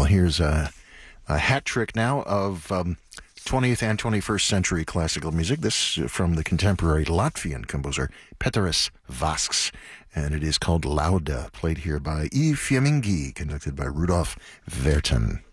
here's a hat trick now of 20th and 21st century classical music. This from the contemporary Latvian composer Pēteris Vasks, and it is called Lauda, played here by Yves Fiemingi, conducted by Rudolf Vertēn.